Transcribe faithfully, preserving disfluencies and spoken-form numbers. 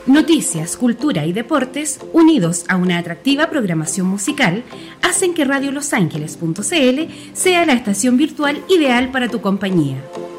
Noticias, cultura y deportes, unidos a una atractiva programación musical, hacen que radio los ángeles punto c l sea la estación virtual ideal para tu compañía.